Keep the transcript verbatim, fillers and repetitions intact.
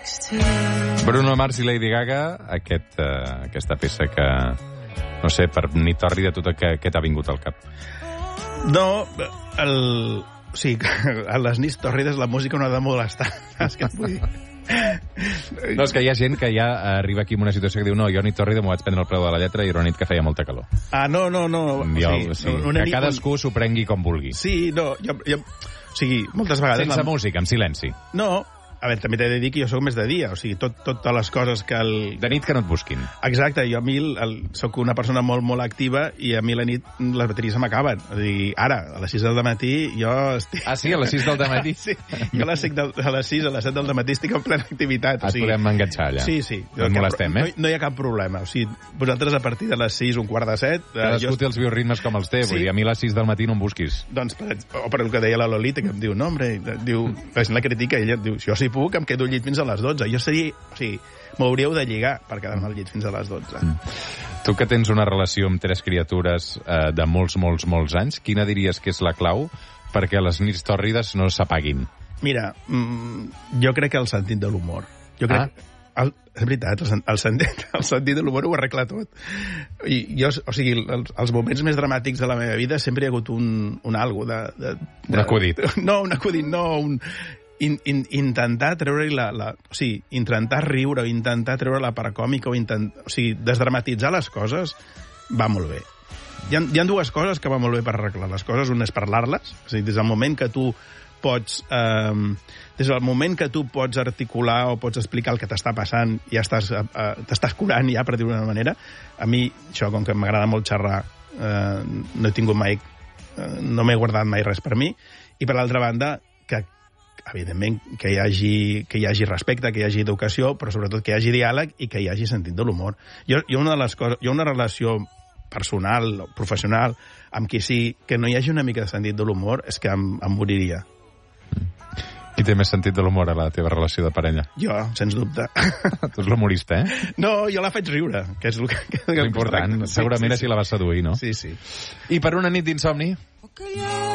Bruno Mars i Lady Gaga, aquest, uh, aquesta peça que, no sé, per nit tòrrida, tot què, què t'ha vingut al cap? No, el... O sigui, a les nits tòrrides la música no ha de molestar. És que et vull dir. No, és que hi ha gent que ja arriba aquí en una situació que diu no, jo nit tòrrida m'ho vaig prendre al preu de la lletra i era una nit que feia molta calor. Ah, no, no, no. Jo, o sigui, que nit, cadascú s'ho prengui com vulgui. Sí, no, jo... jo o sigui, moltes vegades... Sense la... música, amb silenci. No, a veure, també t'he de dir que jo sóc més de dia, o sigui, tot, totes les coses que... El... De nit que no et busquin. Exacte, jo a mi el, el, soc una persona molt, molt activa i a mi la nit les bateries se m'acaben. O sigui, ara, a les sis del matí, jo estic... Ah, sí, a les sis del matí? Sí, jo a les, cinc del, a les sis, a les set del matí estic en plena activitat. O sigui... Et podem enganxar allà. Sí, sí. No et molestem, eh? No, no hi ha cap problema. O sigui, vosaltres a partir de les sis, un quart de set... Cadascú té els bioritmes com els té, sí. Vull dir, a mi a les sis del matí no em busquis. Doncs, per, o per el que deia la Lolita, que em diu, no, hombre, diu, la gent la critica, ella diu, jo si puc, em quedo al llit fins a les dotze. Jo seria... O sigui, m'hauríeu de lligar per quedar-me al llit fins a les dotze. Mm. Tu que tens una relació amb tres criatures eh, de molts, molts, molts anys, quina diries que és la clau perquè les nits tòrrides no s'apaguin? Mira, mm, jo crec que el sentit de l'humor. Jo crec... Ah? El, és veritat, el, el, sentit, el sentit de l'humor ho arregla tot. I jo, o sigui, els, els moments més dramàtics de la meva vida sempre hi ha hagut un, un algo de, de, de... Un acudit. No, un acudit, no, un... In, in, intentar treure-hi la, la... O sigui, intentar riure o intentar treure la part còmica o, intent, o sigui, desdramatitzar les coses va molt bé. Hi ha, hi ha dues coses que va molt bé per arreglar les coses. Una és parlar-les, o sigui, des del moment que tu pots... Eh, des del moment que tu pots articular o pots explicar el que t'està passant, ja estàs, eh, t'estàs curant ja, per dir-ho d'una manera. A mi, això, com que m'agrada molt xerrar, eh, no he tingut mai... Eh, no m'he guardat mai res per mi. I, per l'altra banda, que evidentment, que hi, hagi, que hi hagi respecte, que hi hagi educació, però sobretot que hi hagi diàleg i que hi hagi sentit de l'humor. Jo, jo una de les coses, jo una relació personal, professional, amb qui sí que no hi hagi una mica de sentit de l'humor, és que em, em moriria. Qui té més sentit de l'humor a la teva relació de parella? Jo, sens dubte. Tu ets l'humorista, eh? No, jo la faig riure, que és el que... que, que important, sí, segurament sí, sí. Així la vas seduir, no? Sí, sí. I per una nit d'insomni?